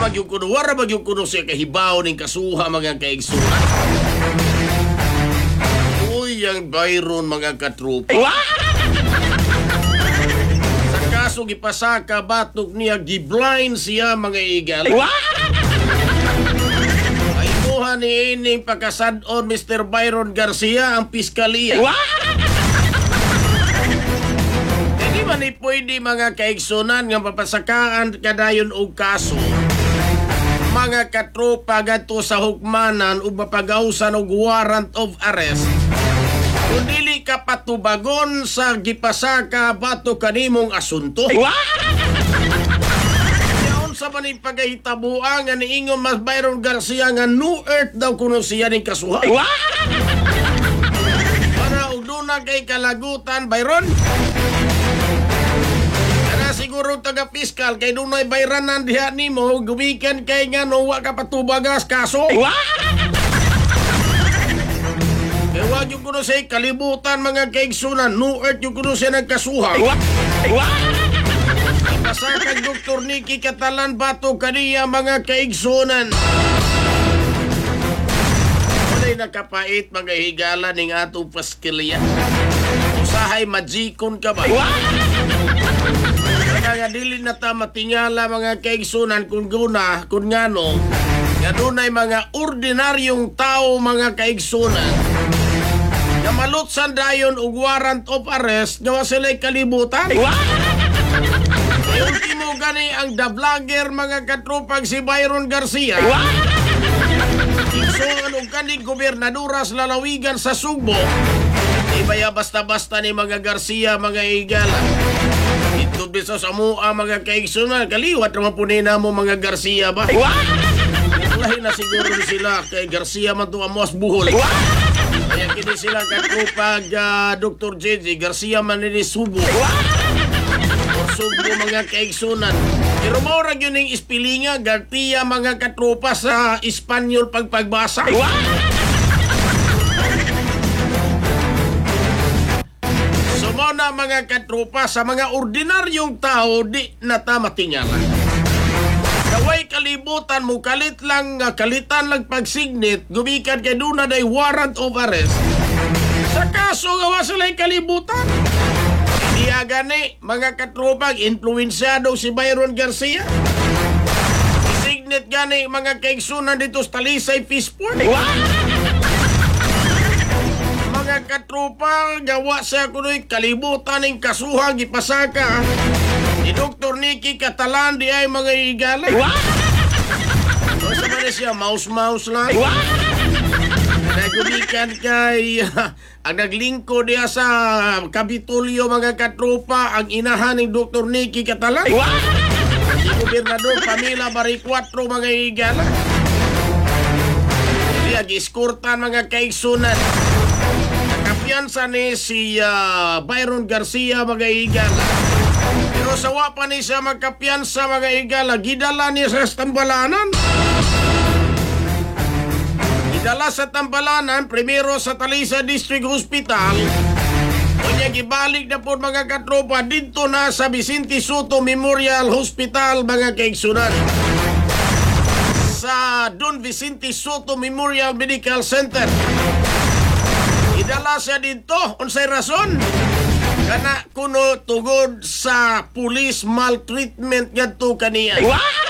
wara magyud kuno siya kahibaw ning kasuha mga kaigsunan. Uy, ang Byron mga katrupa. Sa kaso gipasaka batok niya giblind siya mga igal. Ay kuha ni ining pagkasad-on Mr. Byron Garcia ang piskalya. Hindi man pwede mga kaigsunan nga papasakaan kadayon og kaso. Mga katropa gadto sa hukmanan ug mapagausan og warrant of arrest. Kung dili ka patubagon sa gipasaka bato kanimong asunto. Yaon sa maning pagahitabuan nga niingon mas Byron Garcia nga New Earth daw kuno siya ning kasuha. Para og duna kay kalagutan Byron. Kana siguro taga-piskal kay dunay bayranan diha nimo gumikan kay nga no wa ka patubagas kaso. Wag yung kuno siya kalibutan mga kaigsunan. New Earth yung kuno siya nagkasuha. Pasakag Dr. Nicky Catalan bato kaniya mga kaigsunan. Wala'y nakapait mga higala ning atong paskilya. Usahay majikon ka ba? Kaya dili na ta matingala mga kaigsunan kung guna, kung ngano. Nga dunay mga ordinaryong tao mga kaigsunan. Na malutsan dayon og warrant of arrest gawa sila'y kalibutan. Ultimo gani ang the vlogger mga katropag si Byron Garcia. Igsoon og kaning gobernadoras lalawigan sa Sugbo. Di baya basta-basta ni mga Garcia mga igala. Ito bisa sa mua mga kaigsunan. Kaliwat naman po nina mo mga Garcia ba? Lahi na siguro sila kay Garcia man to amos buhol. Kaya kini sila katropag Dr. JJ Garcia manini Subo. O Subo mga kaigsunan. Pero maurag yun yung ispilinga Garcia mga katropa sa Espanyol pagpagbasa. Sumona mga katropa sa mga ordinaryong tao di nata matingala. Kaway kalibutan mo, kalitan lang pagsignit, gumikan kay duna day warrant of arrest. Sa kaso gawa sila'y kalibutan. Diya gani, mga katropag, influensyado si Byron Garcia. Isignit gani, mga kaigsunan dito sa Talisay Fishport. Mga katropag, gawa sa kuno'y kalibutan ng kasuhang ipasaka. Ni Dr. Nicky Catalan di ay mga igala. O sa man siya, mouse lang. Nagubikan kay ang naglingko diya sa Kapitolyo mga katropa ang inahan ni Dr. Nicky Catalan. Si Gobernador Pamela Baricuatro mga igala. Diya giskurtan mga kaigsunan. Nakapiansa ni si Byron Garcia mga igala. Pero sawa pa ni siya magkapiyansa mga igala, gidala niya sa Tambalanan. Gidala sa Tambalanan, primero sa Talisay District Hospital. O niya gibalik na po mga katropa dito na sa Vicente Soto Memorial Hospital mga kaigsunan. Sa Don Vicente Soto Memorial Medical Center. Gidala siya dito, unsay rason? Kana kuno tugod sa police maltreatment ngadto kaniya.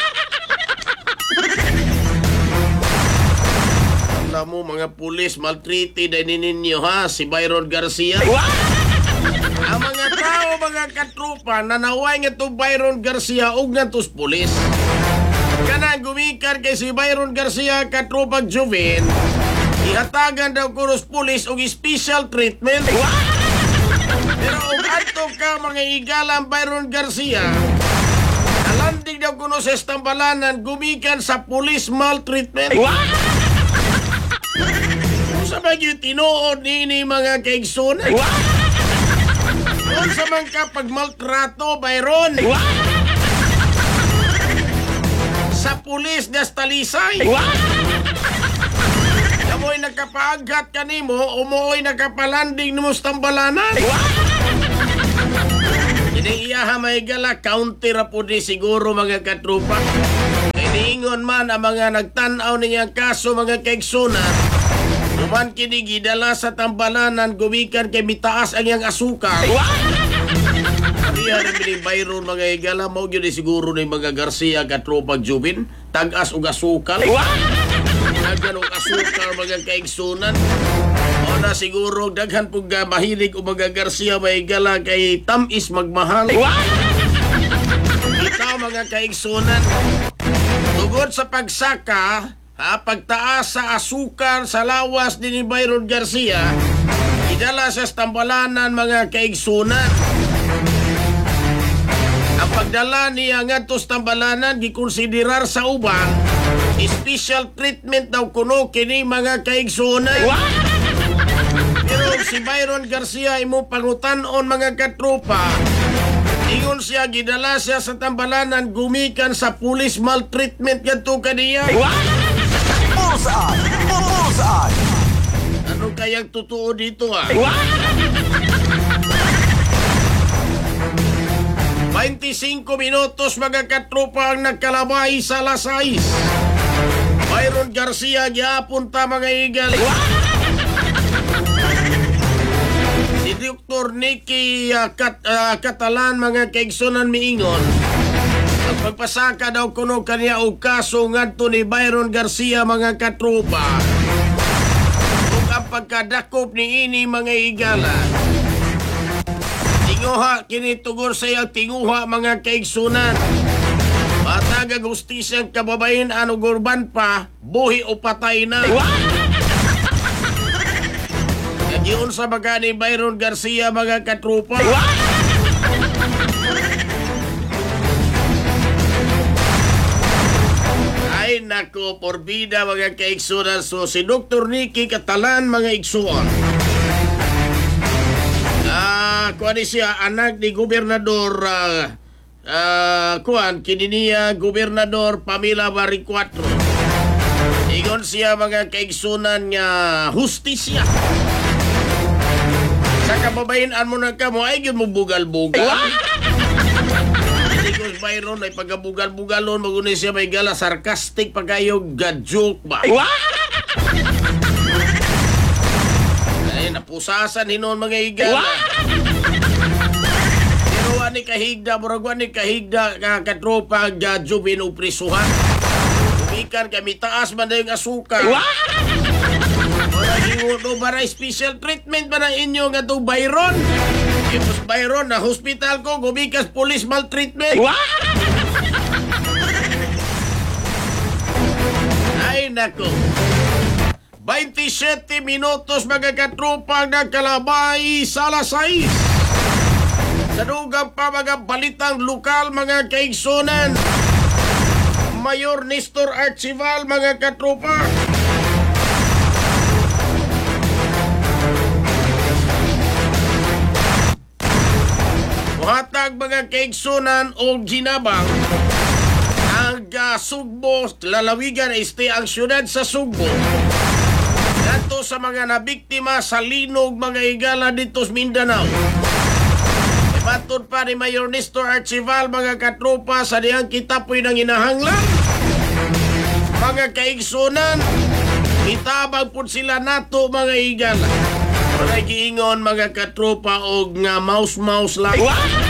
Alam mo mga police maltreated ay ninyo ha si Byron Garcia. Ang mga tao mga katrupa nanaway nga to Byron Garcia ug ngadto sa police. Kana gumikan kay si Byron Garcia katrupa Joven. Ihatagan daw kuno sa police og special treatment. Pero kung ato ka mga igalang Byron Garcia, nalanding daw kuno sa Estambalanan, gumikan sa police maltreatment. Kung sa bagyo tinuod ni mga kaigsunan. Kung sa man ka pagmaltrato, Byron. Sa police na Talisay. Kamoy nagkapaagat ka nimo, umuoy nagkapalanding mo sa Tambalanan. Ini iyaha may gala, counter po di siguro mga katrupa. Ini Ingon man ang mga nagtanaw niyang kaso mga kaigsunan, duman kini gidala sa tambalanan gumikan kay mitaas ang iyang asukal. Iya na bining bayron mga higala mo gyud siguro ni mga Garcia katropag Jubin tag-as og asukal. Daghan og asukal mga kaigsunan. O na siguro daghan pug mahilig og mga Garcia mga higala kay tamis magmahal. Ikaw mga kaigsunan, tungod sa pagsaka, pagtaas sa asukal sa lawas ni Byron Garcia, idala sa tambalanan mga kaigsunan. Ang pagdala niya ngadto sa tambalanan gikonsiderar sa uban special treatment daw kuno kini mga kaigsunan. Pero si Byron Garcia imo pangutan-on mga katropa, ingon siya gidala siya sa tambalanan gumikan sa police maltreatment kadto kaniya. Bullseye! Ano kayang totoo dito 25 minutos mga katropa ang nagkalabay sa alas 6. Byron Garcia giapunta mga igal. Si Dr. Nicky Catalan mga kaigsunan miingon, ang pagpasaka daw kuno kaniya og kaso ngadto ni Byron Garcia mga katropa ug ang pagkadakop ni ini mga igala. Tinguha kini tugor sa iyang tinguha mga kaigsunan. Matagag hustisyang kababayan ano gurban pa, buhi o patay na. Yun sa baga ni Byron Garcia mga katropa. Ay nako, porbida mga kaigsunan. So si Dr. Nicky Catalan mga igsuon, kuan siya anak ni Gobernador kini niya Gobernador Pamela Barriquatro. Ingon siya mga kaigsunan nga hustisya sa kababayan mo na kamo ay gyud mo bugal-bugal. Because Byron ay pagabugal-bugalon magunay siya may gala sarcastic pagayo gajoke ba. Ay napusasan hinon mga igala. Ni kahigda murag ni kahigda katropa Jubin o prisuhan. Umikan kami taas man yung asukal. Murag yung para special treatment ba ng inyo nga to Byron? Tapos Byron na hospital ko gumikas police maltreatment. Ay nako, 27 minutos mga katropa nagkalabay sa alas 6. Sa dugang pa mga balitang lokal mga kaigsunan, Mayor Nestor Archival mga katropa. Muhatag mga kaigsunan o ginabang ang Sugbo, lalawigan este ang syudad sa Sugbo. Dato sa mga nabiktima sa linog mga igala dito sa Mindanao. Matod pa ni Mayor Nestor Archival mga katropa sa diyang kita po'y nang inahanglan. Mga kaigsunan, itabang po sila nato mga igala. Mga giingon mga katropa o nga mouse-mouse lang.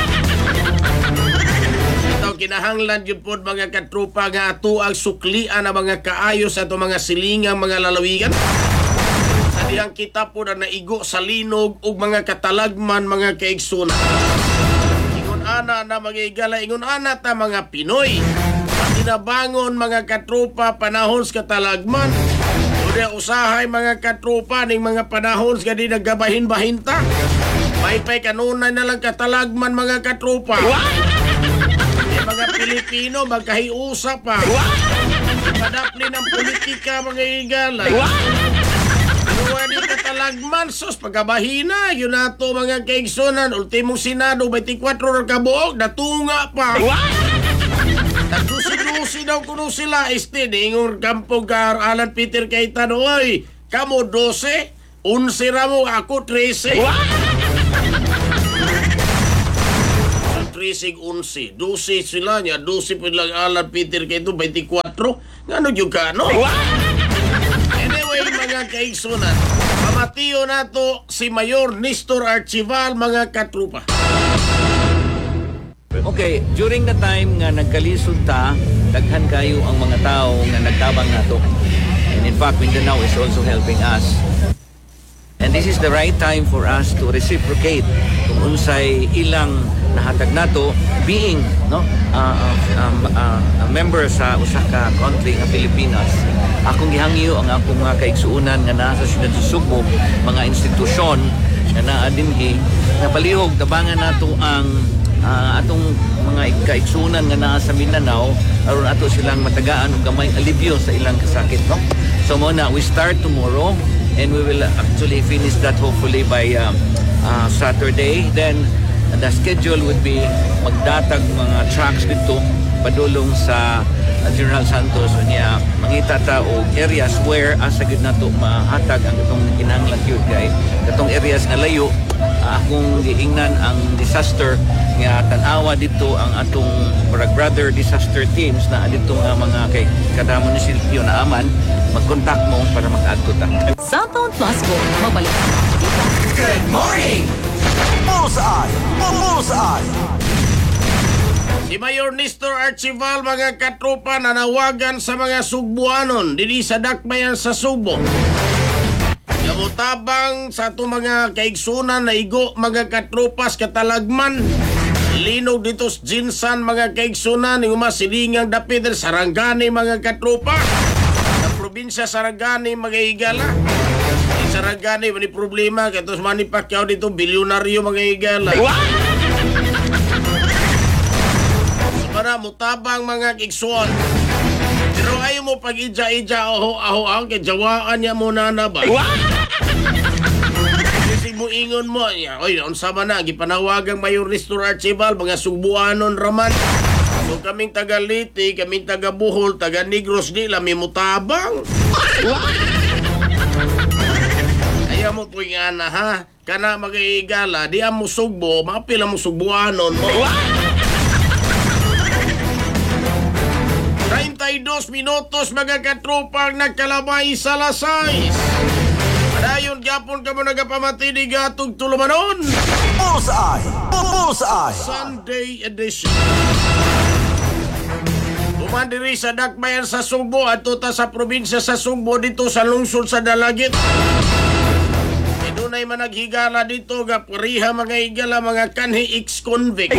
Ito kinahanglan yun po mga katropa nga ato ang suklian na mga kaayos at mga silingang mga lalawigan. Ang kita po na naigo sa linog ug mga katalagman mga kaigsunan. Ingon ana na mga igala, ingon ana ta mga Pinoy. Tinabangon mga katropa panahon sa katalagman. Uda usahay mga katropa ning mga panahon sa di nagabahin-bahin ta. Pay kanunay na lang katalagman mga katropa. Mga Pilipino magkahiusa pa. Padapli ng politika mga igala. Wadi katalagman sos pagkabahina yun nato mga kaigsunan. Ultimong Senado 24 oras kabuok natunga pa. Nagdusi-dusi daw kuno sila este ingon kampo kar Alan Peter Cayetano, oy kamo 12 11 ra mo ako 13. 13 13 11. 12 sila niya, 12 po lang Alan Peter kay ito 24. Ngano gyud ka no? Anyway, mga kaigsunan, pamatiyo nato si Mayor Nestor Archival, mga katrupa. Okay, during the time nga nagkalisod ta, daghan kayo ang mga tao nga nagtabang nato. And in fact, Mindanao is also helping us. And this is the right time for us to reciprocate kung unsay ilang nahatag nato being a member sa usa ka country nga Pilipinas. Akong gihangyo ang akong mga kaigsuunan nga naa sa siyudad sa Subo, mga institusyon nga naa dinhi nga palihog tabangan nato ang atong mga kaigsuunan nga naa sa Mindanao aron ato silang matagaan og gamay alibyo sa ilang kasakit, no? So muna, we start tomorrow and we will actually finish that hopefully by Saturday. Then the schedule would be magdatag mga trucks dito padulong sa General Santos niya mangita ta og areas where asa gid nato mahatag ang itong kinahanglan gyud kay katong areas nga layo. Akong giingnan ang disaster nga tan-awa dito ang atong brother disaster teams na dito nga mga kay kada munisipyo na aman mag-contact mo para mag-adto ta. Southbound Plus Go, mabalik. Good morning! Bullseye! Bullseye! Si Mayor Nestor Archival, mga katrupa, nanawagan sa mga Sugbuanon dili sa dakbayan sa Subo. Namutabang sa itong mga kaigsunan na igo, mga katrupas katalagman. Linog dito sa Jinsan, mga kaigsunan, yung masilingang dapit Sarangani, mga katrupa. Sa probinsya Sarangani, mga higala. Sarangani, mani problema, katos Manny Pacquiao dito, bilyonaryo, mga higala. Para mutabang mga kaigsuan. Pero ayaw mo pag-ija-ija, aho-aho, kaya jawaan niya muna na ba? Kasi mo ingon mo, oy, unsa man na, gipanawagang Mayor Nestor Archival, mga Sugbuanon raman. So kaming taga Liti, kaming taga Bohol, taga Negros, di lami mutabang. Ayaw mo po nga na, ha? Kana mag-iigala, di mo Sugbo, mapila mo Sugbuanon mo. 32 minutos, mga katropang nagkalabay sa Lasais. Padayon gyapon ka mo nagapamati ni Gatog Tulumanon. Bullseye! Bullseye! Sunday edition. Umandiri sa dakbayan sa Sugbo at tuta sa probinsya sa Sugbo dito sa lungsod sa Dalagit. Dunay man naghigala dito ga pariha mga higala mga kanhi ex-convict.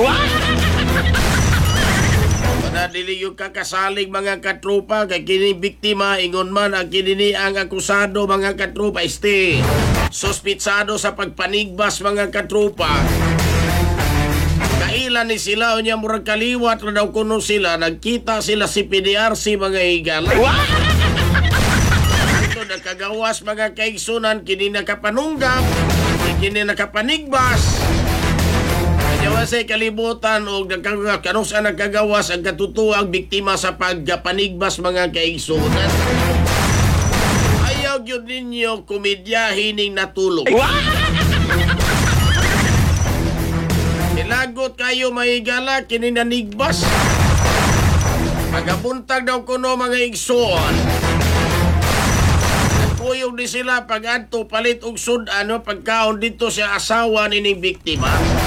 Dili yung kakasalig mga katrupa kay kini biktima ingon man ang kinini ang akusado mga katrupa suspitsado sa pagpanigbas mga katrupa. Kailan ni sila unya murag kaliwat na daw kuno sila nagkita sila si PDRC mga higala. Ito nakagawas mga kaigsunan kini nakapanunggap kini nakapanigbas. Kanyawasay kalibutan o kanong saan nagkagawas ang katutuang biktima sa pagpanigbas mga kaigsunan. Ayaw yun ninyo komedyahin ng natulog. Nilagot kayo mahigala kininanigbas. Pagabuntag daw kuno mga igsoon. Nagpuyog di sila pag-adto palit og sudan pagkaon dito sa asawa nining biktima.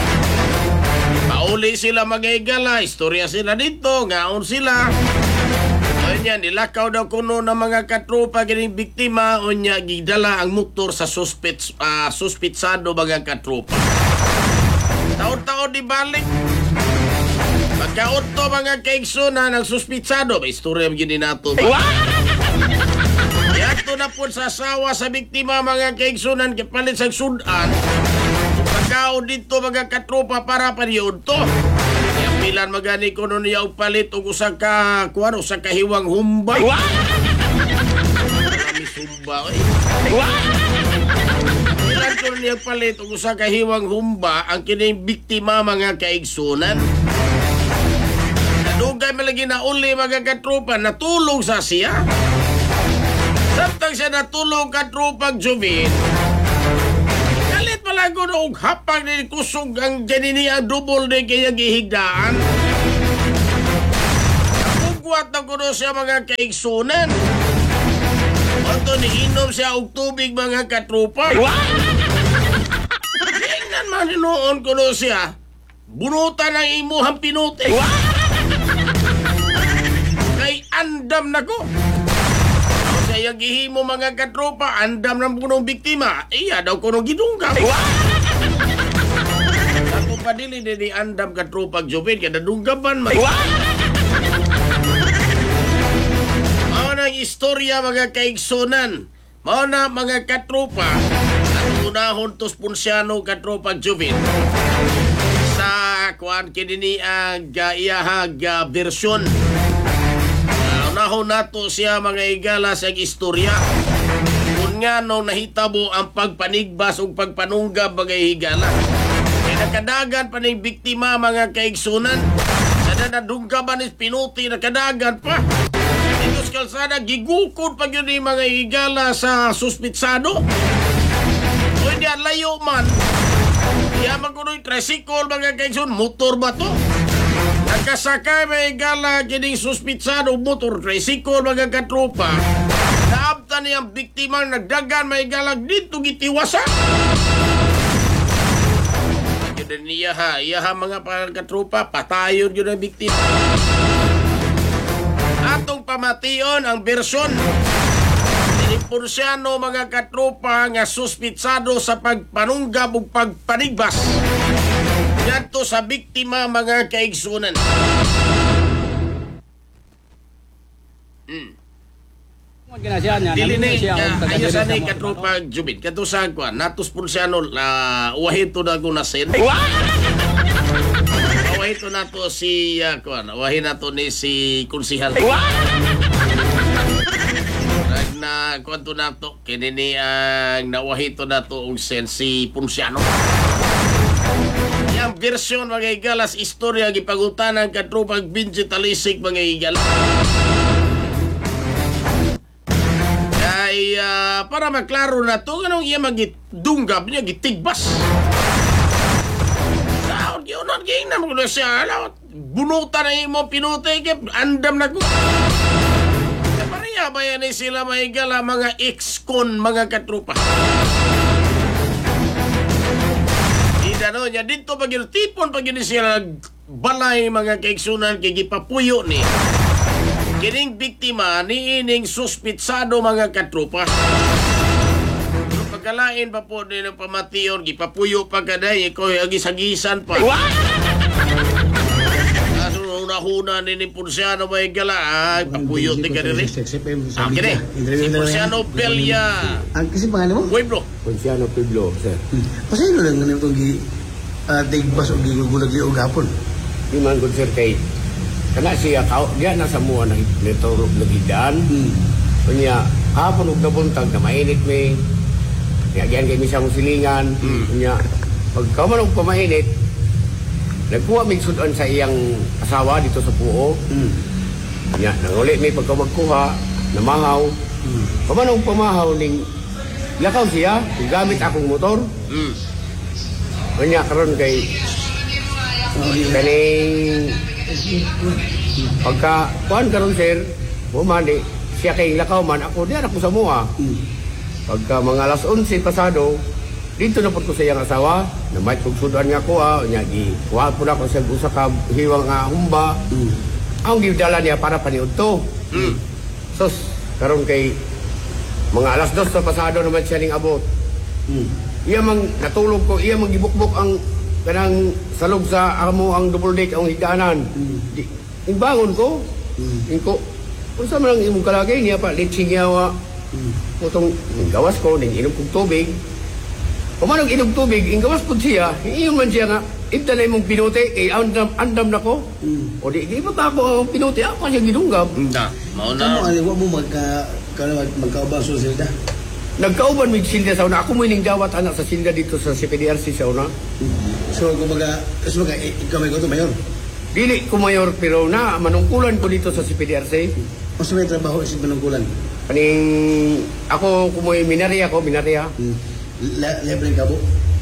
Pauli sila magigala, istorya sila dito, ngaon sila. Onya, nilakaw daw kuno ng mga katrupa kining biktima, onya, gidala ang motor sa suspitsado mga katrupa. Taon-taon di balik. Pagkaot to mga kaigsunan ng suspitsado, may istorya begini nato. Yato na po sa asawa sa biktima mga kaigsunan, kapalit sa sudan. Pagkaon dito mga katrupa para period to. Yung pilan magani ko nun niya palit o usa ka hiwang humbay. Marami humba eh. Pilan ko nun niya palit o usa ka hiwang humba ang kining biktima mga kaigsunan. Nadugay malagi na uli mga katrupa natulog sa siya. Samtang siya natulog katrupa Juvin. Bago na og hapag ni kusog ang ganini ang double na kaya gihigdaan. Napugwat na kuno siya mga kaigsunan. Oto ni inom siya og tubig mga katropa. Tingnan man noon kuno siya. Bunutan ang imuhang pinuti. Kay andam na ko. Kaya gihimo mga katropa, andam ng punong biktima. Iya daw kuno gidungkap. Ako pa dili ni andam katropa Jobin, kada dunggapan man. Mao na istorya mga kaigsunan. Mao na mga katropa. Ang unahon tos punsyano katropa Jobin. Sa kuan kini ang iyahag bersyon. Unahon nato siya mga igala sa istorya. Kung nga nung nahitabo ang pagpanigbas o pagpanunggab mga higala. Kaya nakadagan pa ng biktima mga kaigsunan. Sana nadunggaban is pinuti nakadagan pa. Dito sa kalsada gigukod pag yun yung mga higala sa suspitsado. O hindi layo man. Yaman ko nung tricycle mga kaigsunan. Motor ba to? Nagkasakay may gala kining suspitsado motor tricycle mga katropa. Naabtan niyang biktima nagdagan may galag dito gitiwasa. Yun niya ha mga katropa patayon yun ang biktima. Atong pamation ang bersyon. Porsyano mga katropa nga suspitsado sa pagpanunggab ug pagpanigbas ngadto sa biktima mga kaigsunan. Dili ni ayo sa ni katropa Jubin kadto sa kuan natos porsyano wahito na ko nasen. Wahito nato si kuan wahin nato ni si konsihal. Na kwanto nato kini ang nawahito nato og si Punciano. Yang bersyon mga igalas istorya gipagutanan katropag digitalisik mga igalas. Ay para maklaro na to anong iya magidunggab niya gitigbas. Sao yun ang gina mo siya bunutan na imo pinutay andam na ko. Bayan ni sila mahigala mga ex-con mga katropa. Ida no nya dito pag tipon pag sila balay mga kaigsunan kay gipapuyo ni kining biktima ni ining suspitsado mga katropa. Pagkalain pa po din ang pamation gipapuyo pagkaday ko agisagisan pa. Huna ni Punciano may gala ay papuyot ni kanili. Kini si Punciano Belia. Ang kasi pangalan mo? Pueblo. Punciano Pueblo, sir. Pasaylo lang ganun itong tigbas o gigugulag o gapon. Di man good sir kay kana siya diyan nasa mua na nito lagidaan. Kunya hapon og nabuntag na mainit may yan kay misang silingan. Kunya pag kaman og pamainit nagkuha mig sudan sa iyang asawa dito sa puo. Nya nanguli may pagkamagkuha namahaw. Pamanong pamahaw ning lakaw siya gamit akong motor. Nya karon kay kaning pagka kuan karon sir bumani siya kay lakaw man ako diyan ako sa mua. Pagka mga alas 11 pasado dito na po ko sa iyang asawa, na may pagsudan nga ko, nya kuha po na ko sa usa ka hiwang nga humba. Ang gidala niya para paniud to. Sos, karon kay mga alas 2 sa pasado naman siya ning abot. Iya mang natulog ko, iya mang gibukbok ang kanang salog sa amo ang double deck ang higdanan. Bangon ko, ko, unsa man ang imong kalagay niya pa, litsing yawa. Putong gawas ko, ning inom kong tubig. Kumanong inog tubig, inggawas po siya, iyon man siya nga, ita na imong pinuti, andam na ko. O di ba ako ang pinuti, ako siya ginunggab. Kamu aliwa mo magkaubaso sila. Nagkauban mig silda sa una, ako mo ining dawat anak sa silda dito sa CPDRC sa una. So kumbaga ikaw may goto mayor? Dili ko mayor, pero manungkulan ko dito sa CPDRC. Mas may trabaho isip manungkulan? Paning, ako kumoy minarya ko, minarya. Libre ka po?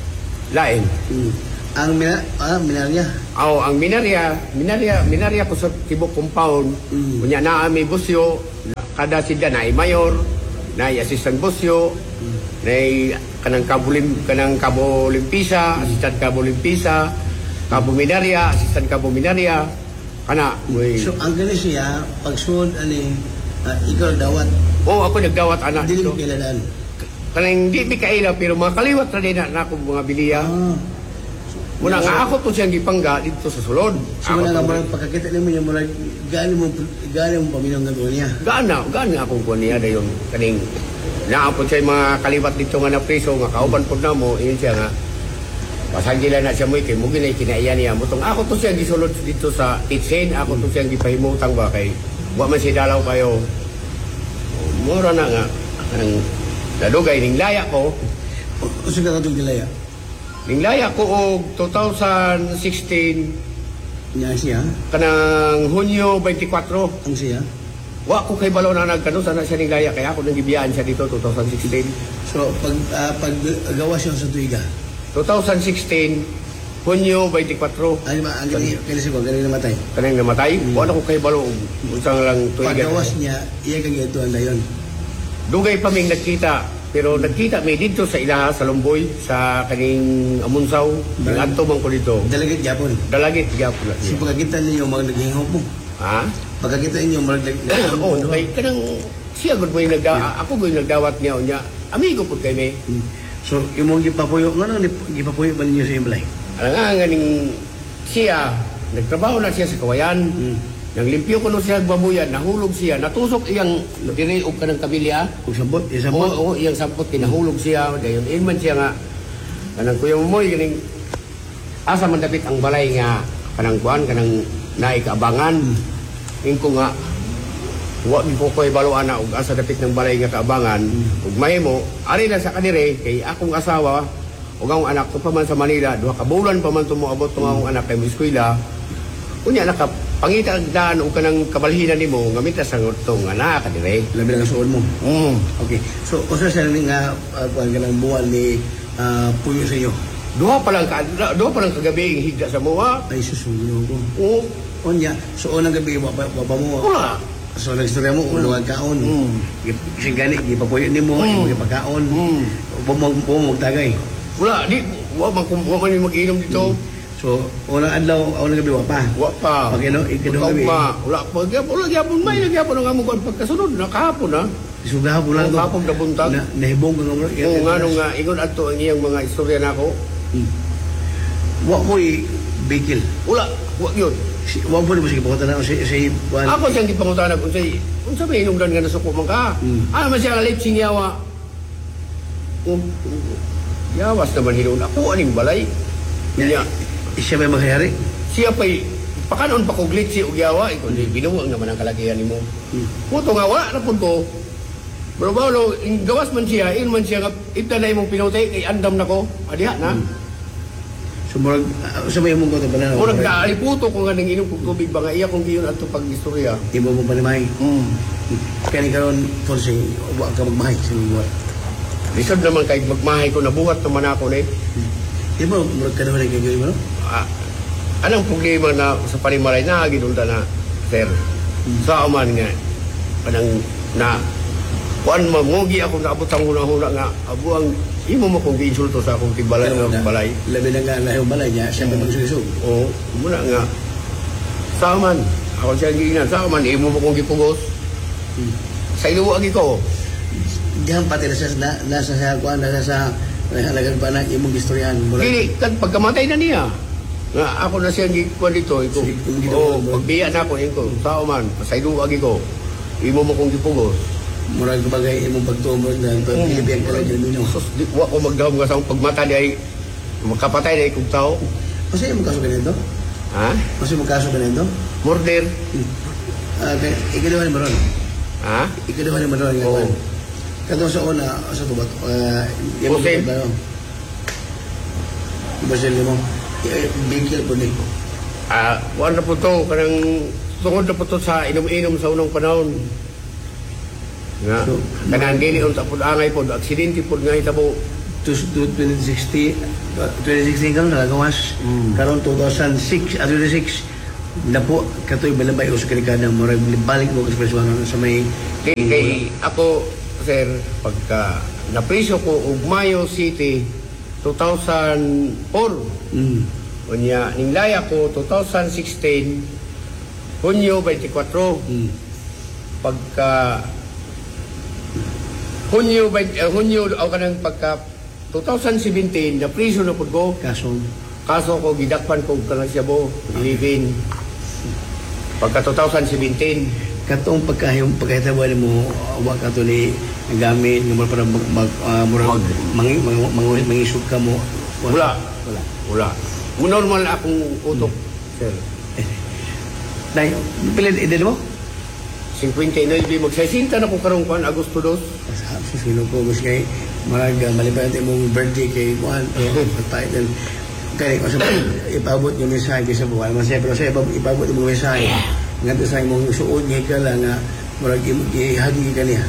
lain. Ang minarya. Ang minarya ko sa tibok compound. Kunya na may busyo, kada sida na ay mayor, na ay assistant busyo, na ay kanang kabo limpisa, assistant kabo limpisa, kabo minarya, assistant kabo minarya, kana. So ang gani siya pagsuod ikaw dawat Ako nagdawat anak dili dito. mo kailangan. Kanang di kaila pero mga kaliwat na din na ako mga biliya. Muna nga ako to siyang gipangga dito sa sulod. So wala nga marang pagkakita namin yung marang galing mo paminaw nga doon niya. Gaan nga akong kuha niya dayon kaning naapod siya yung mga kaliwat dito nga na preso nga kauban po na mo yun siya nga pasagila na siya mo kay mo ginay kinaiya niya mutong ako to siyang gisulod dito sa kitchen ako to siyang gipahimutang ba kay wa man si dalaw kayo mura na nga ang nadugay ning laya ko O sige ka itong kilaya. ning laya ko og 2016 Niya siya. kanang Hunyo 24 Ang siya. wa ko kay balo na nagkano sana siya ning laya kaya ako nang gibiyaan siya dito 2016 So pag gawa siya sa tuiga. 2016 Hunyo 24 Ano ba ang gani siya ko gani namatay. kanang namatay wala ko kay balo unsang lang tuigan Paggawas niya iya kag ito ang dayon. dugay pa ming nakita pero nagkita may dito sa ilaha sa Lumboy sa kaning Amunsaw ning adto man ko dito Dalagit gyapon. dalagit gyapon na Si siya. pagkakita ninyo mga naghingop mo. Ha Pagkakita ninyo mga kay kanang siya gud mo yung ako gud nagdawat niya unya amigo pud kay me So imong gipapuyo ngano gipapuyo ba ninyo sa imblay? alang nga ning siya nagtrabaho na siya sa kawayan nang limpyo ko no siya babuyan nahulog siya natusok iyang diri og kanang kabilya Kung sabot, isabot. oo iyang sampot kinahulog siya dayon inman siya nga kanang kuya moy ganing asa man dapit ang balay nga kanang kuan kanang naay kaabangan ingko nga wa mi ko koy baluan na og asa dapit ng balay nga kaabangan ug mahimo ari na sa kanire kay akong asawa ug ang anak ko pa man sa Manila duha ka bulan pa man tumuabot tong akong anak kay eskwela unya naka pangita ang daan o kanang kabalhinan nimo nga mitas ang utong anak kadire. Labi lang ang suod mo. Okay. So usa sa nga kuan kanang buwan ni puyo sa iyo. Duha pa lang kagabi ang higda sa moa. Ay susunyo ko. Oo. Onya, so unang gabi wa mo. Wala. So nagstorya mo ulo ang kaon. Kasi gani gipapuyo nimo, imo gipakaon. Mo tagay. Wala di wa man mag-inom dito. So unang adlaw, unang gabi wa pa. Wa pa. Okay no, ikaduhang gabi. Wala pa gyapon may gyapon ang among pagkasunod na kahapon na. Sugaw bulan ko. Kahapon na buntag. Nahibong ka nga. Oo nga nung ingon adto ang iyang mga istorya nako. Wa mo bigil. Wala yun. Wa mo mo sige pakutan na si Ako siyang gipangutanan kung unsa may inungdan nga nasuko man ka. Man siya lip sing yawa. Yawas naman hinun ako aning balay. Niya siya may maghayari. siya pa'y pakanon pa kog litsi og yawa ikaw di binuwang naman ang kalakihan nimo. Puto nga wala na pud ko. Pero bawlo gawas man siya, in man siya nga itanay mong pinutay kay andam nako. Adiha na. So murag sa may imong ko ba na. Murag daali puto ko nga nang inom kog tubig ba nga iya kung giyon adto pag-istorya. Imo mo panimay. Kani karon forcing wa ka magmahay sa buhat. Lisod naman kay magmahay ko nabuhat naman ako ni. Di ba murag ka naman kay mo? Anong problema na sa panimalay na ginulda na sir? Sa aman nga kanang na kuan mamugi ako naabot ang huna-huna nga abuang imo mo kung giinsulto sa akong tibalay nga balay. Labi na nga lahing balay niya siya man magsugisog. Oo, muna nga sa aman ako siya giingnan sa aman imo mo kung gipugos. Sa iluwag ko. Diyan pati nasa sa kuan nasa halagang pa na imong istoryahan. Dili kan pagkamatay na niya. Nga ako na siya gikuan dito iko. Oo, pagbiya na ako iko. Sa aman sa iluwag ko. Imo mo kung gipugos. Murag bagay imong pagtumod na pagpilipyan ka lang dyan mo. Sus, di wa ko magdahom nga sa akong pagmata di ay makapatay na ikong tao. Kasi imong kaso ganito? Ha? Kasi imong kaso ganito? Murder. Ikaduhan mo ron. Ha? Ikaduhan mo ron. Oo. Kato sa una, sa tubat, Jose. Basil mo. Bigil po din. Wala po to, kanang tungod na po to sa inom-inom sa unang panahon. Nga, kanang dili on sa pud angay po, aksidente po nga hitabo. 2016 karon nagawas karon 2006 26 na po katoy balabay usa ka dekada murag balik mo express sa may Kay ako, sir, pagka napriso ko og Mayo City 2004, unya ninglaya ko 2016 Hunyo 24. Pagka Hunyo o kanang pagka 2017 napriso na pud ko. Kaso ko gidakpan ko kanang Cebu 11. Pagka 2017 katong pagkahitabo mo wa ka to ni gamit nga para mangisog ka mo wala. Normal akong utok, sir. Dai pilid edad mo 59 magsasinta na ko karong kuan Agosto 2. sa sino ko mas kay marag malipay mong birthday kay kuan title kay ko sa ipabot yung mensahe sa buwan man siya pero sa ipabot yung mensahe ngadto sa imong suod nga ka lang nga murag ihagi ka niya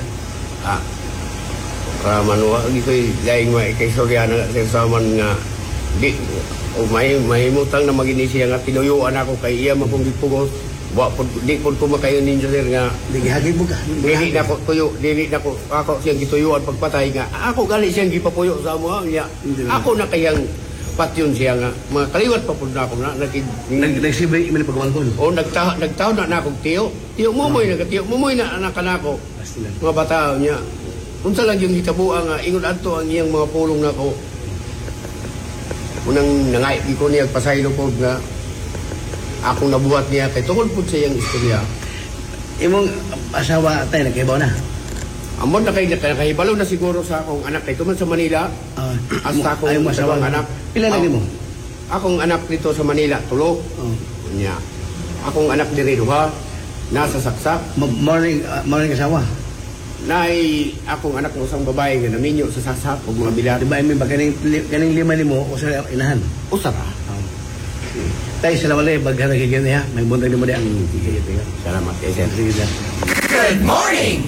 Manuwa di ko'y laing kay Soriana sa man nga di may mutang na magini siya nga tinuyuan ako kay iya man kong gipugos di po ko makayo ninyo sir nga hagi mo ka dili na ko tuyo dili na ko ako siyang gituyuan pagpatay nga ako gali siyang gipapuyo sa amo niya ako na kayang patyon siya nga mga kaliwat pa po na ako na nagsibay man pagmangkon o nagtaw na akong tiyo mumoy na anak kanako mga bata niya unsa lang yung hitabuan nga ingon adto ang iyang mga pulong nako unang nangay ko niya pasaylo ko nga akong nabuhat niya kay tungkol po sa iyang istorya. Imong asawa tay nagkaibaw na. Amon na kay nakahibalo na siguro sa akong anak kay tuman sa Manila. Hasta akong asawa anak. Pila lagi mo? Akong anak dito sa Manila, tulo. Nya. Akong anak diri duha nasa saksak. Morning asawa. Nay akong anak ng isang babae nga naminyo sa saksak ug mga bilar. Diba may kaning lima nimo usa inahan. Usa ra. Tay salamat lay baghan kay gani ha. May buntag nimo di ang Salamat kay sir. Good morning!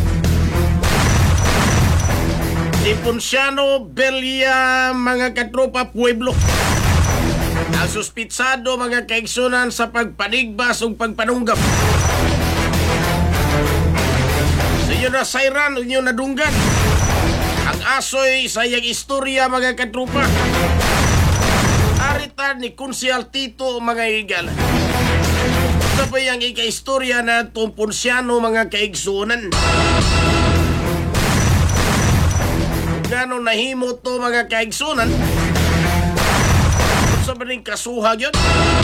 Si Ponciano Belia, mga katropa Pueblo. Ang suspitsado mga kaigsunan sa pagpanigbas o pagpanunggap. Sa inyo na sayran, inyo na dunggan. Ang asoy sa iyang istorya mga katropa. Aritan ni Konsyal Tito mga igal. Sa pa yung ika-istorya na itong Ponciano mga kaigsunan. Gano'n nahimo to mga kaigsunan sa maning kasuhag yun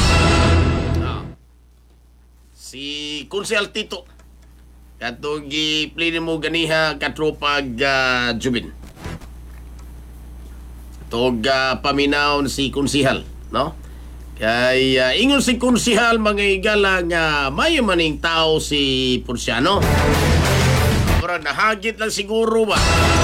si Konsyal Tito katong gi-play mo ganiha katropag Jubin tog paminaw si konsihal no kay ingon si konsihal mga igala nga may maning tao si Ponciano pero nahagit lang siguro ba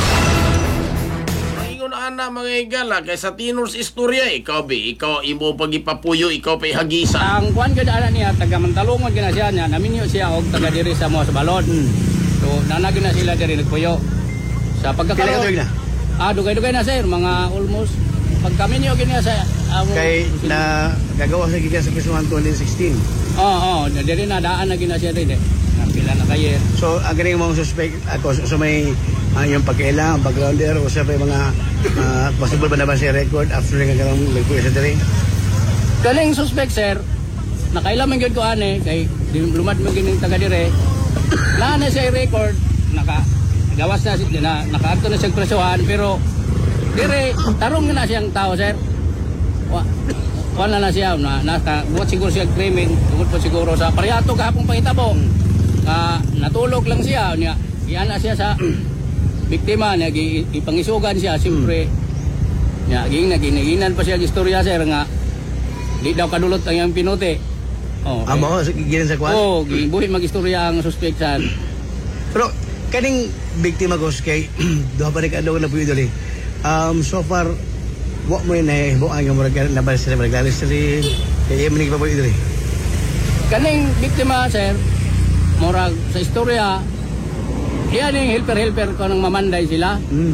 ana mga igala kay sa tinors istorya ikaw imo pagipapuyo ikaw pay hagisa ang kuan gid ana niya taga Mantalungon gina siya niya naminyo siya og taga diri sa mga balon so nanag na sila diri nagpuyo sa pagkakaroon dugay-dugay na sir mga almost pagkaminyo gina sa kay na gagawa sa gigas sa Quezon 2016 diri na daan na gina siya diri pila na kayer so ang ganing mga suspect ako so may yung pagkailangan backgrounder o sa mga possible ba naman siya record after nga ganang nagpuyo sa diri kaling suspect sir nakailan man gyud ko ane kay lumad man gining taga dire na siya record gawas na siya nakaadto na siya presuhan pero dire tarong na siyang tao sir wala na siya buhat siguro siya krimen tungod po siguro sa paryato kahapong pangitabo natulog lang siya niya iyan na siya sa biktima niya ipangisugan siya siyempre niya ginaginan pa siya istorya sir nga di daw kadulot ang iyang pinuti amo ginan sa kwan gibuhi magistorya ang suspektan pero kaning biktima ko kay duha pa rin kadlaw na puyo dali so far wa mo na buang yung murag na bal sila maglalis sila kay manig pa puyo dali kaning biktima sir murag sa istorya yan yung helper ko nang mamanday sila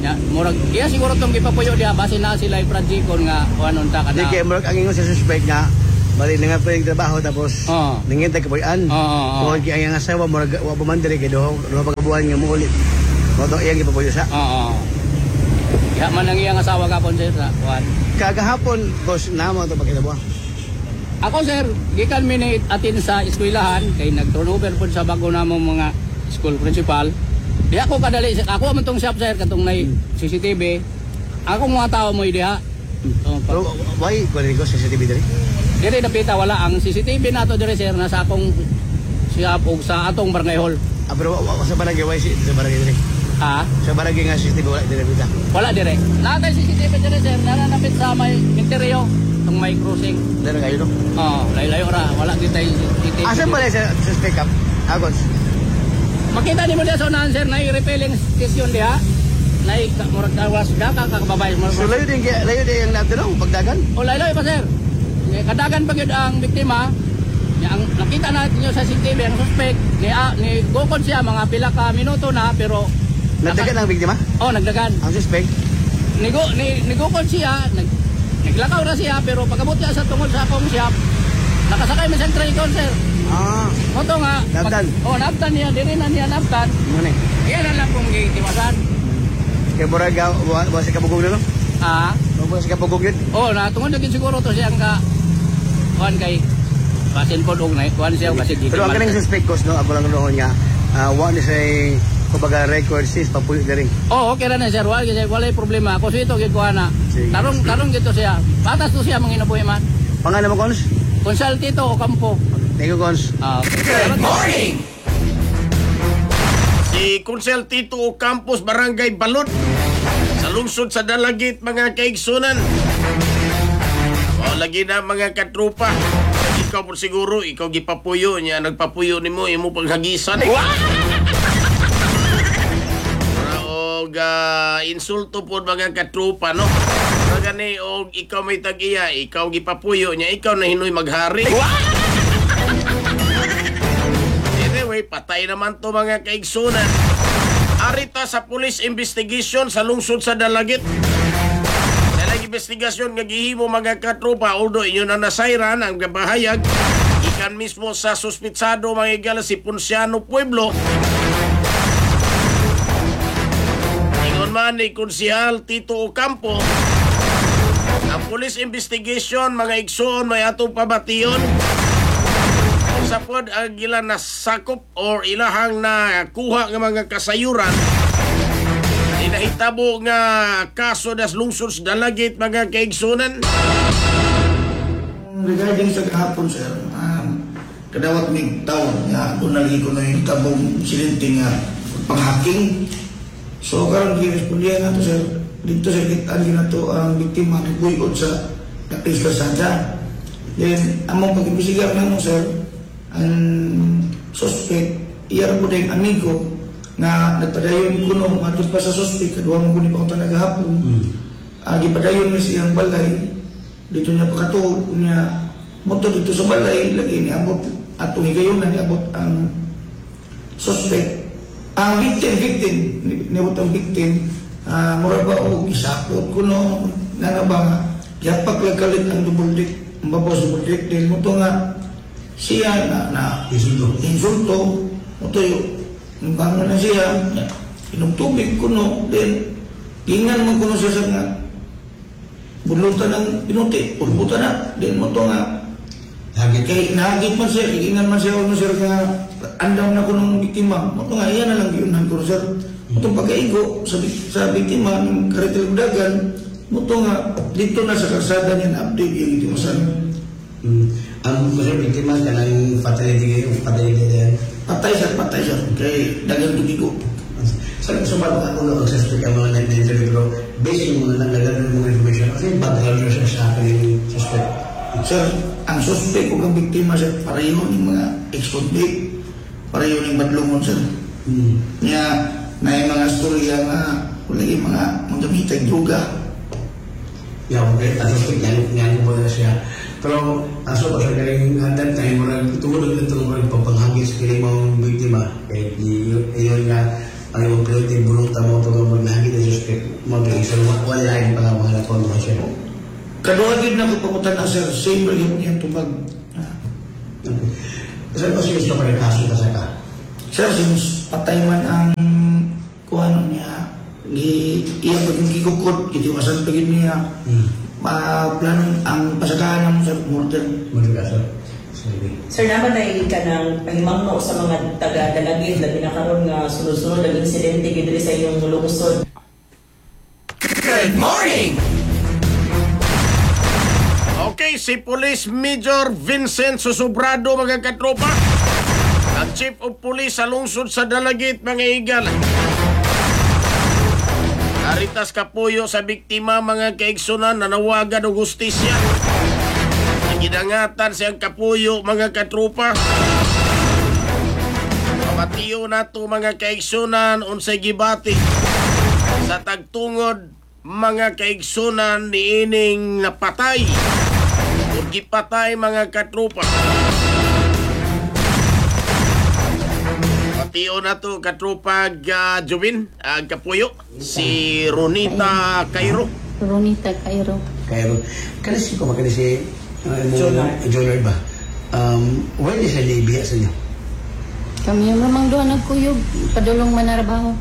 Ya, murag iya siguro tong gipapuyo diha base na sila projecton nga kuanon ta Di kana. kay murag ang ingon sa suspect nga bali na nga pa yung trabaho tapos Oo. nangintay ka puyan. Oo. Kung ang asawa murag wa pa man diri kay duha pagkabuhan nga muulit. Mo to iyang gipapuyo sa. Oo. Ya man ang iyang asawa kapon sir sa kuan. Kagahapon boss namo to pagkitabuhan. Ako sir, gikan mi ni atin sa eskwelahan kay nag-turnover po sa bago namong mga school principal. Di ako kadali, ako man tong shop sir katong nay CCTV. Ako mga tao mo diha. So why ko rin ko sa CCTV diri? Dire napita wala ang CCTV nato dire sir nasa akong shop ug sa atong barangay hall. Pero sa barangay why sa barangay diri? Ha? Sa barangay nga CCTV wala diri kita. Wala dire. Natay CCTV dire sir, nananapit sa may interior tong may crossing. Diri kayo no. Layo-layo ra, wala ditay CCTV. Asa pala sa suspect up? Agos. Makita ni mo diya sa unahan sir, na repelling station diha. Na murag kawas daka kakababay mo. So layo din yung nato no pagdagan. O layo pa sir. Kadagan pa gyud ang biktima. Ang nakita natin nyo sa CCTV ang suspect ni gukod siya mga pila ka minuto na pero Nagdagan ang biktima? nagdagan. Ang suspect? Nigukod siya, naglakaw na siya pero pagabot niya sa tungod sa akong shop, nakasakay man siyang traycon sir. Moto nga. Nabtan? Nabtan niya, diri na niya nabtan. Ano eh? Iyan na lang kung gitiwasan. Kaya murag wa sa kabugog na no? Wa sa kabugog yun? Natungod na siguro to siyang kuhan kay pasin po og na kuhan siya kasi Pero ang kaning suspect cause no, ako lang noon nga, wa ni say kumbaga record sis papuyo na rin. Okay na sir, wala problema. Ako ito gikuha na. Sige. Tarong gito siya. Patas to siya mga inabuhi man. Pangalan mo, Cons? Konsal Tito o Campo. Thank you, Cons. Good morning. Si Kunsel Tito Campos, Barangay Balod, sa lungsod sa Dalagit, mga kaigsunan. O, lagi na mga katrupa. Ikaw po siguro, ikaw gipapuyo niya, nagpapuyo ni mo, imo panghagisan. Og insulto po mga katrupa, no? Gani, og ikaw may tag-iya, ikaw gipapuyo niya, ikaw na hinoy maghari. Anyway, patay naman to mga kaigsunan. Arita sa police investigation sa lungsod sa Dalagit. Dalang investigasyon nga gihimo mga katrupa, although inyo na nasayran ang gabahayag, ikan mismo sa suspitsado mga igala si Ponciano Pueblo. Ingon man ni Konsehal Tito Ocampo, ang police investigation mga igsoon may atong pabation sa pod ang ilang nasakop or ilahang na kuha ng mga kasayuran inahitabo nga kaso das lungsod sa Dalagit mga kaigsunan. Regarding sa kahapon sir, kadawat may taon nga doon nalagi ko na yung tabong silinting pang-hacking. So karon girespondihan na to sir, dito sa kitaan na to ang biktima nagbuyon sa Kapis Kasada. Then among pag-imbisigar na mo sir, ang suspect iyara po dahil amigo na nagpadayon ko no matod pa sa suspect kaduha mo kuni pa kung nagahapon. Gipadayon niya siyang balay dito niya pakatuod niya moto dito sa balay lagi ni abot at higayon na niabot ang suspect. Ang victim niabot ang victim mura ba o isapot ko no nga ba nga yapak lagkalit ang double deck ang babaw sa double deck din moto nga siya na insulto moto yung bangon na siya inugtubig ko no then gingan mo ko no siya sa nga bunlutan ng pinuti pulbutan na then moto nga kay nahagit man siya gingan man siya ano sir nga andaw na ko ng biktima moto nga iyan na lang giunan ko sir moto pagkaigo sa biktima ng karitil dagan moto nga dito na sa karsada niya na update yung ito sir. Ang gusto biktima ka ng fatality kayo, patay sir, kay dagang tugigo. Sa sumat ako na mag-suspect ang mga na-interview pero based yung mga nanggalan ng mga information kasi background siya sa akin yung suspect. Sir, ang suspect o ang biktima sir, pareho ng mga ex-convict, pareho ng badlungon sir. Niya, na yung mga storya nga, wala yung mga magamitay droga. Yeah, okay. At suspect yan po na siya. Pero aso pa sa galing that time, tumulog ito ng papanghagis kaya mga biktima. Kaya yun nga, ang ibang piloto yung bulong tamo ito ng magnahagit na suspect mag-iisa wala lang yung mga lakon mo siya. Kaduagin na ko pamutan na sir, same rin yung tubag. Okay. Saan ba siya gusto ka rin kaso ka sa ka? Sir, sinus patay man ang kuha niya, iya paging gigukod, itiwasan pagin niya, planong ang pasagahan ng sir, murder. Murder ka, sir? Sige. Sir, naman ay ka ng pahimangno sa mga taga-dalagid, labi na karon nga sunod-sunod ang insidente gidri sa inyong lungsod. Good morning! Okay, si Police Major Vincent Susubrado, mga katropa, ang Chief of Police sa lungsod sa Dalagit, mga igal. Naritas kapuyo sa biktima, mga kaigsunan, nanawagan o justisya. Ginangatan siyang kapuyo, mga katropa. Pamatiyo na to, mga kaigsunan, unsay gibati sa tagtungod, mga kaigsunan ni ining napatay. Gipatay, mga katropa. Patiyo na to katropa Jubin, kapuyo, si Ronita Cairo. Ronita Cairo. Cairo. Kanasi ko makanasi Jonard ba? Where is siya libiya sa inyo? Kami yung mamang doon nagkuyog. Padulong manarabaho.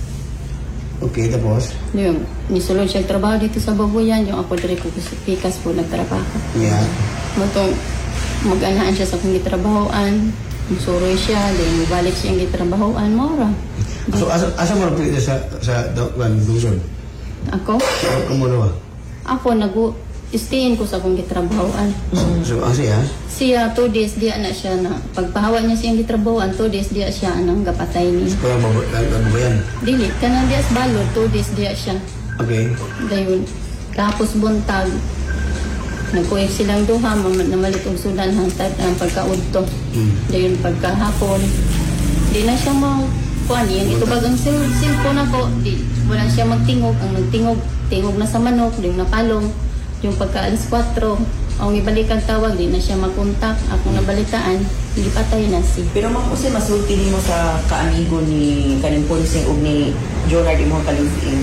Okay, tapos? Yung nisulod siya trabaho dito sa Babuyan. Yung ako dire ko pikas po nagtrabaho. Yeah. Matong mag-anahan siya sa kong gitrabahoan. Musuroy siya. Then balik siya yung gitrabahoan. Mora. So, asa mo na pwede sa lungsod? Ako? Kumuro ba? Ako nag-stayin ko sa kong gitrabahoan. So, ang siya? Siya 2 days diya na siya na pagpahawa niya siyang gitrabahoan 2 days diya siya anang gapatay ni. Kaya mabubayan? Dili kanang diya sa balod 2 days diya siya. Okay. Dayon kapos buntag nagkuig silang duha namalit og sudan hantad ang pagkaudto. Dayon pagkahapon di na siya mo kuan yan itubag ang cellphone ako di wala siya magtingog ang tingog na sa manok din napalong yung pagka alas 4 ang ibalik ang tawag, di na siya makontak. Akong nabalitaan, hindi patay na si. Pero ma'am, kasi masulti mo sa kaamigo ni kaning polising ug ni Jonard imong kalivin.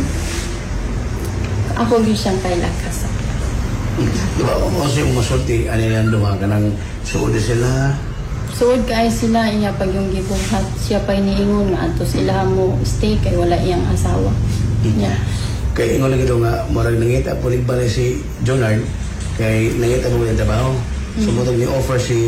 Ako yun siyang kay lakas. Diba, kasi umasulti, ano yan duha ka ng suod sila. Suod kaay sila, iya pag yung gibuhat, siya pa iniingon nga, ato sila mo stay kay wala iyang asawa. Yeah. Kaya ingon lagi doon nga, marag nangita, pulig ba si Jonard, kay nangita mo yung trabaho. Sumutog ni offer si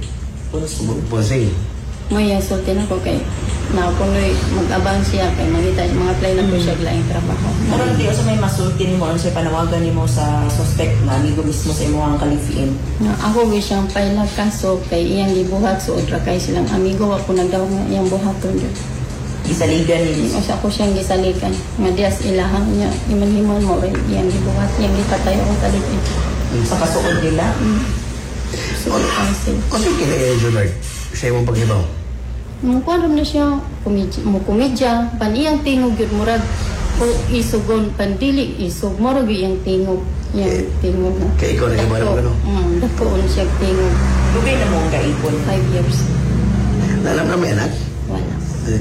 Ponsing. Ngayon, sulti na ko kay nakuloy mag-abang siya kay nakita yung mga play na po siya laing trabaho. Murag di sa may masulti nimo ano sa panawagan nimo sa suspect na amigo mismo sa imong kalivin. Ako wish siyang pailag kaso kay iyang gibuhat suod ra kay silang amigo ako nagdaw nga iyang buhaton yun. Gisaligan ni. Usa ko siyang gisalikan. Nga dias ilahang niya iman-himon mo rin iyang gibuhat iyang gipatay ako kalipin. Sa kasuod nila. Suod council. Kasi kila Jonard, siya mong paghibaw. Mukuan na siya, kumedya, paniyang tingog yun, murag ko isugon, pandili isug, murag iyang tingog, iyang tingog na. Kaya ikaw naghibaw ng gano'n? Dakoon siya tingog, Lugay na mo ang kaipon. 5 years. Alam na may anak? Wala.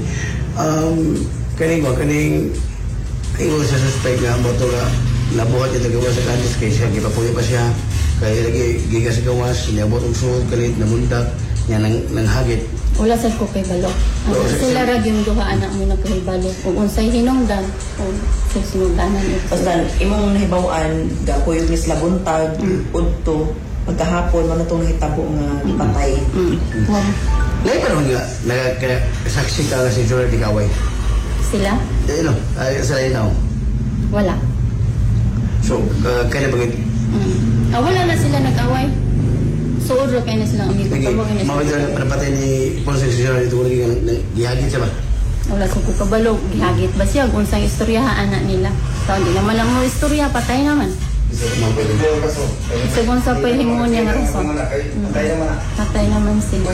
Kaning ingon sa suspect nga mo ito nga nabuhat niya tagawa sa kantis kay siya gipapuyo pa siya kaya lagi gigas sa gawas niabot ang suod kalit namundak niya nang hagit. Wala sa ko kay Balok. Ang sila ra yung duha anak mo na kay Balok. Kung unsay hinungdan, o sa sinungdanan ito. Basta imong nahibawan gakuyog ni sila buntag, udto, pagkahapon man itong nahitabo nga ipatay. Lain pa naman nga nagsaksi ka nga si Jonard di kaway. Sila? Ano? Sa lain ako. Wala. So, kaya bagay Wala na sila nag-away. Suod ra kay na silang amigo. Tawagan na mawag sila. na panapatay ni Ponsing si Jonard ito kung gihagit siya ba? Wala sa ko kabalo, gihagit ba siya kung unsang istoryahan anak nila. So, hindi naman lang mo istorya, patay naman. So, kung sa pwede mo niya nga rason. Patay naman sila.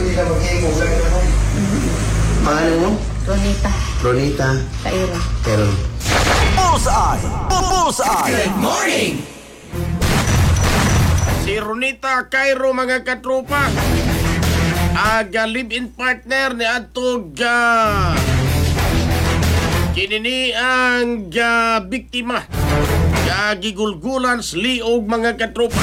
Pangalan mo? Ronita, Ronita Cairo. Cairo. Bullseye! Bullseye! Good morning! Si Ronita Cairo, mga katropa, live-in partner ni Atog Kinini ang biktima. Gigulgulan sa liog mga katropa.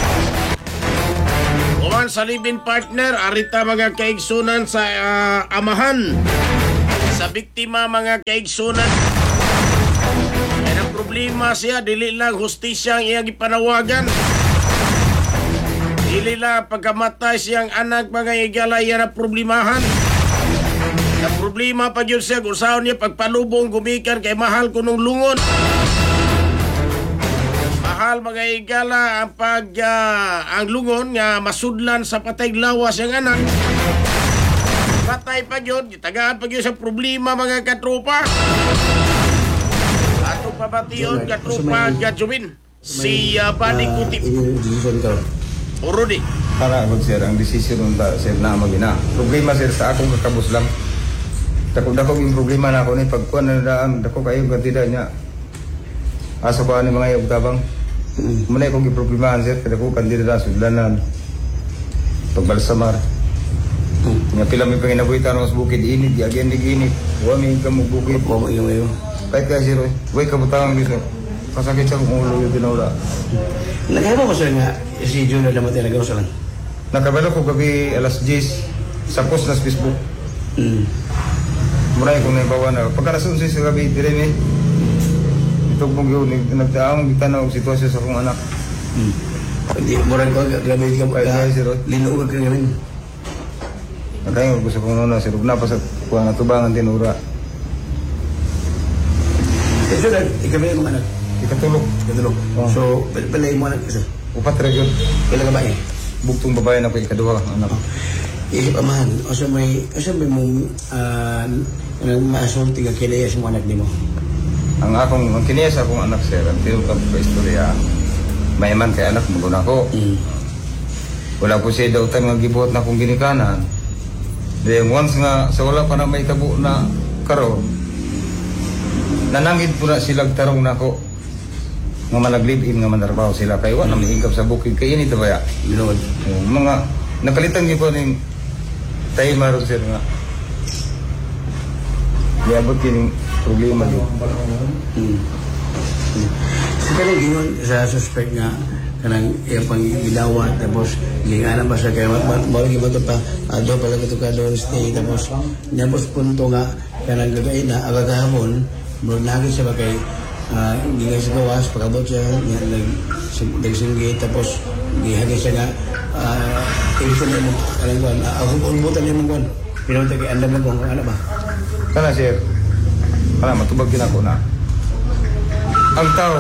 Uwan sa live-in partner, arita mga kaigsunan sa amahan. Sa biktima mga kaigsunan. Yan ang problema siya, dili lang hustisya ang iyang ipanawagan. Dili lang pagkamatay siyang anak mga igala, yan ang problemahan. Ang problema pa yun siya, kung saan niya pagpalubong gumikan kay mahal ko nung lungon. Mahal mga igala ang ang lungon nga masudlan sa patay lawas ang anak. Patay pa yun, tagaan pa yun sa problema mga katropa. Ato pa ba tiyon katropa Gadjubin? Si Bani Kutip. O Rudy. Para agad sir, ang desisyon nung sir na magina. Problema sir sa akong kakabos lang. Dako yung problema na ako ni pagkuhan na daan, dako kayo kantida niya. Aso ko ni mga yung tabang. Muna akong iproblemahan sir, kada ko kandida na sudlanan. Pagbalsamar. Nga pila may panginabuhitan sa bukid init, again init. Huwag may kamong bukid. Huwag mo yung Kahit kaya sir, huwag kabutang dito. Kasakit sa kong ulo yung tinawala. Nagkaya mo sir nga, si Junior naman talaga sa lang. Nakabalo ko gabi alas 10 sa post na Facebook. Muna kong naibawa na. Pagka alas 11 sa gabi, dire may itugmog yun, nagdaang bitanaw ang sitwasyon sa akong anak. Hindi, murag ko, grabe ka mo. Linuog ka ngayon. Nagkaya gusto kong nuna, sir, na pa sa kuha na tubangan tinura. So, ikaw ba yung anak? Ikatulog. So, palay mo anak isa? 4 region. Kailan ka ba eh? Bugtong babae na ko ikaduha, anak. Isip amahan, asa may mong maasulti ka kilaya sa mga anak ni mo? Ang kiniyas akong anak, sir, ang tinutap ko istorya, may man kay anak mo na ko. Wala ko siya daw tayo gibuhat na akong ginikanan. Then once nga, sa wala pa na may tabo na karon, nanangid po na silang tarong na ko. Nga manag-live-in nga manarbaho sila. Kaya wala mahigap sa bukid. Kaya init na ba ya? Lord. Mga, napalitan niyo po ng tayo maroon sir nga. Liabot yung problema yun. So, kanang gingon sa suspect nga, kanang iyang pang gilawa, tapos gingana ba siya, kaya mawagi ba ito pa, doon pala ito ka doon stay, tapos punto nga, kanang gagay na, agagahapon, murag lagi siya ba kay, gingay sa gawas, pagkabot siya, nagsinggit, tapos gihagay siya nga, tingin na mo, kanang kuhan, ulbutan niya mong kuhan, pinunta kay andam lang kung ano ba? Kana sir, kana matubag din ako na. Ang tao,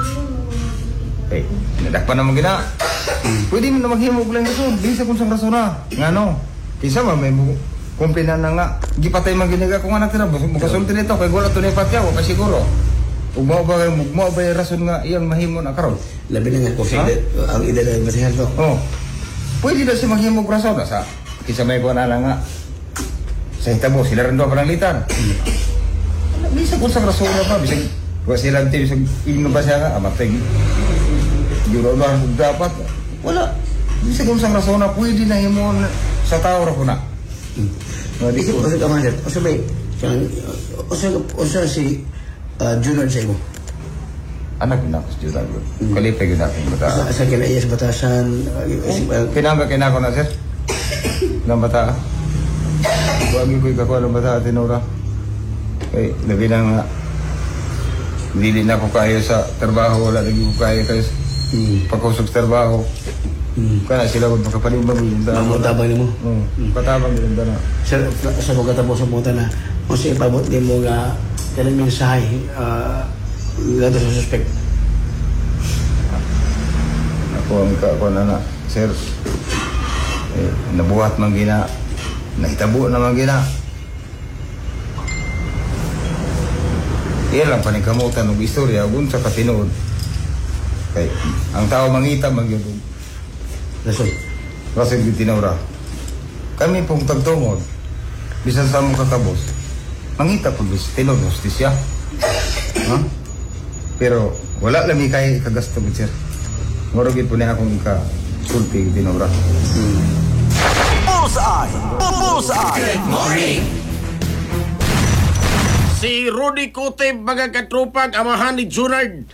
nadakpan naman gina. Pwede mo na maghimog lang rason. Bisa kung sang rason na. Nga no, kisa ba may kumplinan na nga. Gipatay man ginaga kung anak na. Mukasulti nito, kaya wala ito na ipatya, wala siguro. Ugmao ba yung rason nga iyang mahimo na karon? Labi na nga, kasi ang edad ay masihan ko. Oo. Pwede na si maghimog rason na sa kisa may buwan na nga. Sa hitabo, sila rin doon pananglitan. Bisa kung sang rason na pa, bisa kung sila tayo sa igno ba siya nga, amatay. Juro ba ang dapat? Wala. Bisa kung sang rason na, pwede na himo sa tao ra ko na. Ikot ko sa kamahat. O sabay, o si Junior sa imo? Anak na ako si Junior. Kalipay ko natin bata. Sa kinaiya sa batasan? Kinanga ko na, sir. Ng bata. Huwagin ko ikakuha ng bata, tinura. Eh, labi na nga. Hindi na ako kaya sa trabaho. Wala lagi ko kaya sa pagkusog sa trabaho. Kaya sila kung makapalimang yung dana. Mamutabang ni mo? Patabang yung dana. Sir, sa mga tapos sa punta na, kung sa ipabot ni mo nga, kailan mensahe gato sa suspect? Ako na, sir, nabuhat man gina, nahitabo na man gina. Iyan lang panikamutan ng istorya, kung sa katinood. Kay, ang tao mangita magyod. Rason? Rason yung tinawra. Kami pong tagtungod, bisan sa mong kakabos, mangita po bis, tinod, hostisya. Huh? Pero wala lang kaya ikagasto mo, sir. Marugit po niya akong ika-sulti tinawra. Bullseye! Bullseye! Good morning! Si Rudy Kuteb, mga katrupag, amahan ni Junard.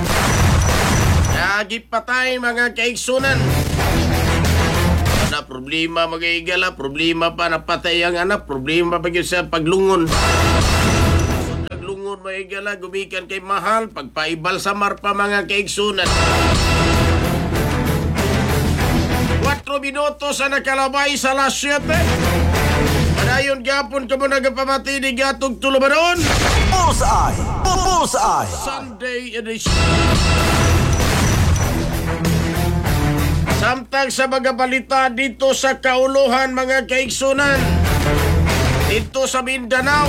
Gipatay mga kaigsunan. Ana problema mga igala, problema pa napatay ang anak, problema pa gyud sa paglungon. Paglungon mga igala, gumikan kay mahal, pagpaibalsamar pa mga kaigsunan. 4 minutos sa nakalabay sa alas 7. Padayon gapon ka mo nagapamati ni Gatog Tulubanon. Bullseye! Bullseye! Sunday edition. Samtang sa mga balita dito sa Kauluhan, mga kaigsunan, dito sa Mindanao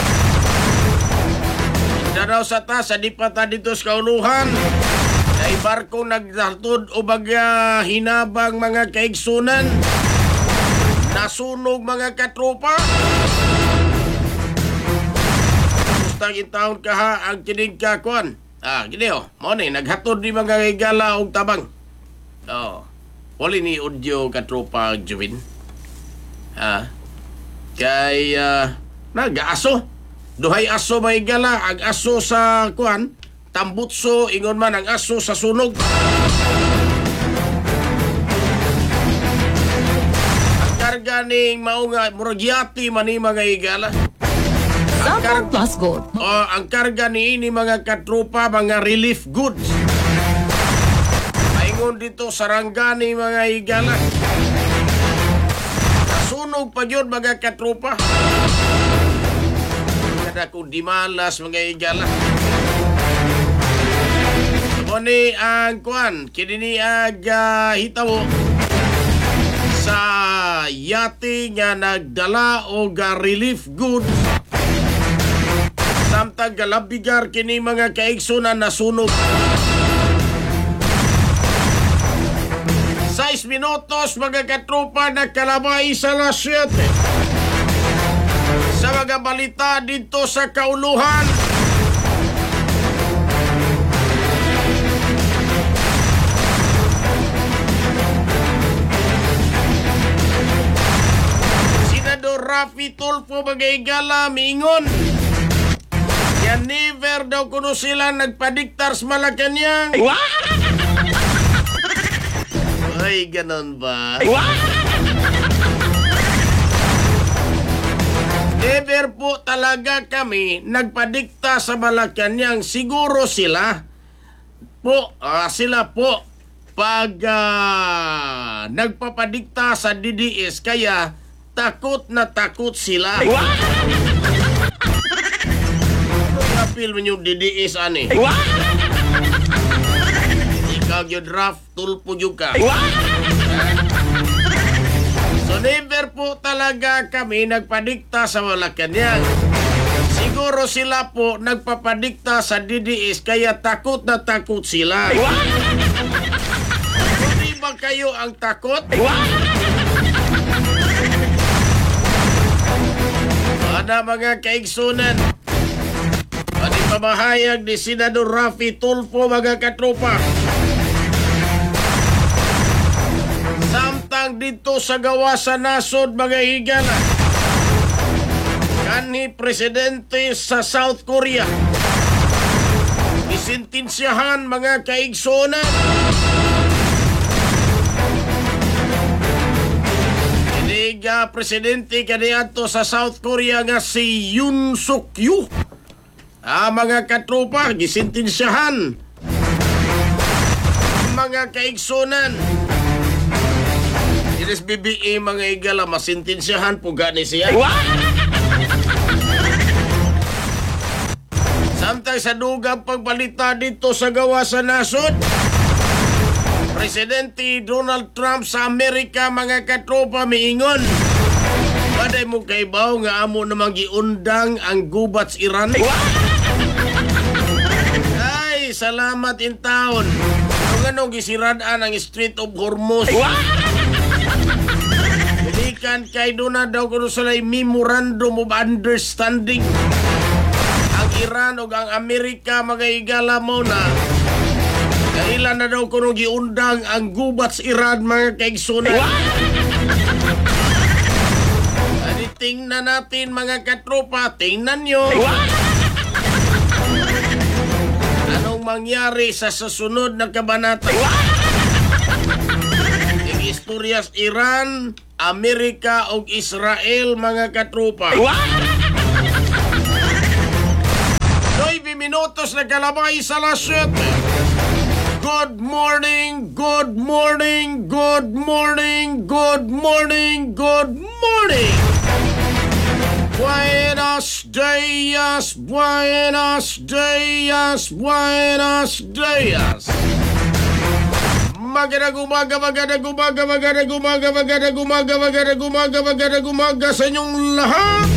sa ta, sa dipata dito sa Kauluhan, ay barkong nagdatod o baga hinabang mga kaigsunan, nasunog mga katropa. Gustang itahon ka ha ang kinig kakuan. Gini mo ni naghatod ni mga igala og tabang. Wali ni audio katropa Juvin. Kay nag-aso. Duhay aso may gala. Ang aso sa kuan, tambutso, ingon man ang aso sa sunog. Ang karga ning maunga, muragyati man ni mga igala. Samsung Plus Gold. Ang karga ni ini mga katropa, mga relief goods. Dito sarangani mga igala. Nasunog pa yun mga katropa. Kada kong dimalas mga igala. Muni ang kuan, kinini aga hitawo sa yati nga nagdala o relief goods. Samtang galabigar kini mga kaigsunan nasunog. 6 minutos mga katropa nagkalabay sa alas 7. Sa mga balita dito sa Kauluhan, Senador Rafi Tulfo mga igala miingon yan never daw kuno sila nagpadiktar sa Malacanang. Ay, ganon ba? Never po talaga kami nagpadikta sa Malacanang. Siguro sila po pag nagpapadikta sa DDS kaya takot na takot sila. Kapil mo yung DDS ani. Ikaw draft tulpo juga. So never po talaga kami nagpadikta sa Malacanang. Siguro sila po nagpapadikta sa DDS kaya takot na takot sila. Hindi ba kayo ang takot? Ada mga kaigsunan. Pati pamahayag ni Senador Rafi Tulfo mga katropa. Samtang dito sa gawa sa nasod mga higala, kanhi presidente sa South Korea isintensyahan mga kaigsunan. Iniga presidente kaniadto sa South Korea nga si Yoon Suk Yeol. Mga katropa gisintensyahan mga kaigsunan. SBBA mga igala masintensyahan po gani siya. Samtang sa dugang pagbalita dito sa gawa sa nasod, Presidente Donald Trump sa Amerika mga katropa miingon, paday mo kaibaw nga amo namang giundang ang gubat sa Iran. Ay, salamat in town. Kung anong gisiraan ang Strait of Hormuz. Balikan kay doon na daw kung salay memorandum of understanding. Ang Iran o ang Amerika mga igala mo na kailan na daw kung giundang ang gubat sa Iran mga kaigsunan. Tingnan natin mga katropa, tingnan nyo. mangyari sa susunod na kabanata. Istoryas Iran, Amerika ug Israel mga katropa. 9 minutos na kalabay sa las 7. Good morning, good morning, good morning, good morning, good morning. Buenos dias, buenos dias, buenos dias. Magandang umaga, magandang umaga, magandang umaga, magandang umaga, magandang umaga, magandang umaga sa inyong lahat.